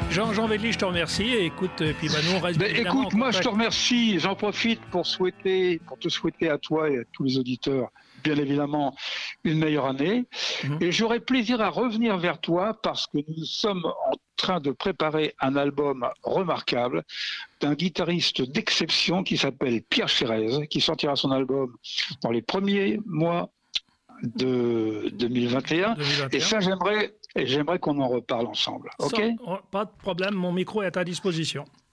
Jean Védely, je te remercie. Et écoute, puis nous, on reste évidemment écoute, moi, je te remercie. J'en profite pour te souhaiter à toi et à tous les auditeurs, bien évidemment, une meilleure année. Et j'aurai plaisir à revenir vers toi parce que nous sommes en train de préparer un album remarquable d'un guitariste d'exception qui s'appelle Pierre Chérez, qui sortira son album dans les premiers mois de 2021. Et ça, j'aimerais qu'on en reparle ensemble. Ok ? Pas de problème, mon micro est à ta disposition.